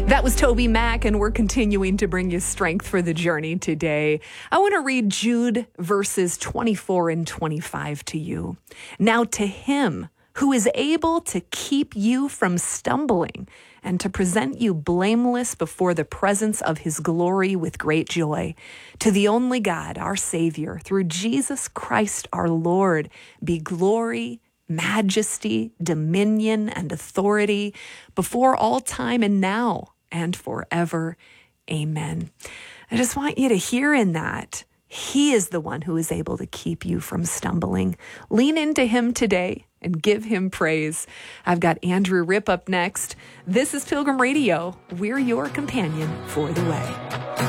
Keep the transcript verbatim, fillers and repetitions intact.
That was Toby Mac, and we're continuing to bring you strength for the journey today. I want to read Jude verses twenty-four and twenty-five to you. Now to him who is able to keep you from stumbling and to present you blameless before the presence of his glory with great joy, to the only God, our Savior, through Jesus Christ our Lord, be glory, majesty, dominion, and authority before all time and now and forever. Amen. I just want you to hear in that, he is the one who is able to keep you from stumbling. Lean into him today and give him praise. I've got Andrew Ripp up next. This is Pilgrim Radio. We're your companion for the way.